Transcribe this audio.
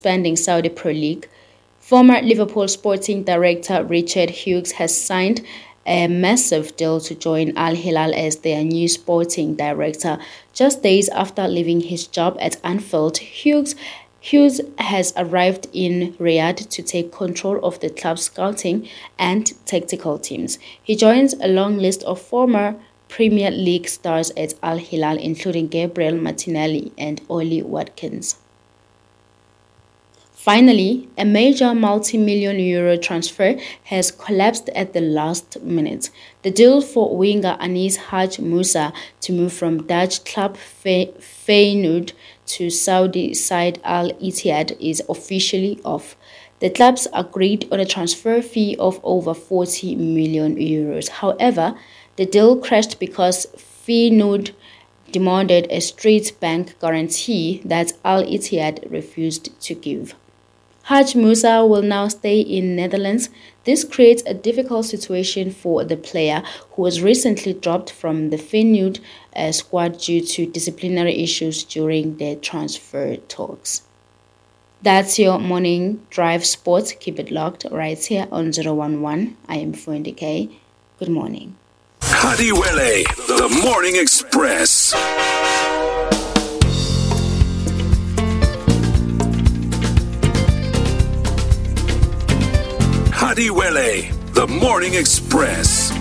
expanding Saudi Pro League. Former Liverpool sporting director Richard Hughes has signed a massive deal to join Al Hilal as their new sporting director. Just days after leaving his job at Anfield, Hughes has arrived in Riyadh to take control of the club's scouting and tactical teams. He joins a long list of former Premier League stars at Al Hilal, including Gabriel Martinelli and Ollie Watkins. Finally, a major multi-million euro transfer has collapsed at the last minute. The deal for winger Anis Haj Musa to move from Dutch club Feyenoord to Saudi side Al Ittihad is officially off. The clubs agreed on a transfer fee of over 40 million euros. However, the deal crashed because Feyenoord demanded a straight bank guarantee that Al Ittihad refused to give. Haj Musa will now stay in Netherlands. This creates a difficult situation for the player, who was recently dropped from the Feyenoord squad due to disciplinary issues during their transfer talks. That's your morning drive sports. Keep it locked right here on 011. I am Fundi K. Good morning. Hadiwele, the Morning Express. Hadiwele, the Morning Express.